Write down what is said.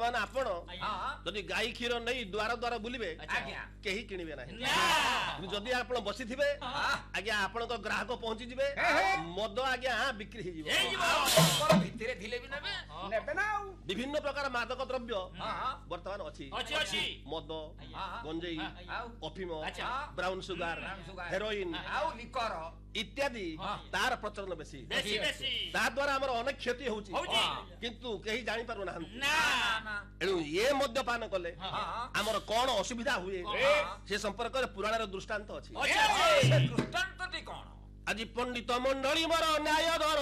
ବର୍ତ୍ତମାନ ଆପଣ ହଁ ଯଦି ଗାଈ କ୍ଷୀର ନେଇ ଦ୍ୱାର ଦ୍ୱାର ବୁଲିବେ ଆଜ୍ଞା କେହି କିଣିବେ ନାହିଁ। ନା। କିନ୍ତୁ ଯଦି ଆପଣ ବସିଥିବେ ଆଜ୍ଞା ଆପଣଙ୍କ ଗ୍ରାହକ ପହଞ୍ଚିଯିବେ ମଦ ଆଜ୍ଞା ବିକ୍ରି ହେଇଯିବ। ଘର ଭିତରେ ଥିଲେ ବି ନେବେ ନେବେ ନା ଆଉ। ବିଭିନ୍ନ ପ୍ରକାର ମାଦକ ଦ୍ରବ୍ୟ ହଁ ବର୍ତ୍ତମାନ ଅଛି। ଅଛି ଅଛି। ମଦ, ହଁ। ଗଞ୍ଜେଇ, ଆଉ ଅଫିମ, ଆଚ୍ଛା। Brown sugar, brown sugar. Heroin ଆଉ ଲିକର ଇତ୍ୟାଦି ତାର ପ୍ରଚଳନ ବେଶୀ। ବେଶୀ ବେଶୀ। ତା ଦ୍ୱାରା ଆମର ଅନେକ କ୍ଷତି ହଉଛି ହଉଛି। କିନ୍ତୁ କେହି ଜାଣିପାରୁନାହାନ୍ତି। ନା। ନା ଏଣୁ ଏ ମଦ୍ୟପାନ କଲେ ହଁ ଆମର କଣ ଅସୁବିଧା ହୁଏ ସେ ସମ୍ପର୍କରେ ପୁରାଣର ଦୃଷ୍ଟାନ୍ତ ଅଛି। ଅଛି ଅଛି। ଦୃଷ୍ଟାନ୍ତଟି କଣ? ଆଜି ପଣ୍ଡିତ ମଣ୍ଡଳୀ ମୋର ନ୍ୟାୟ ଧର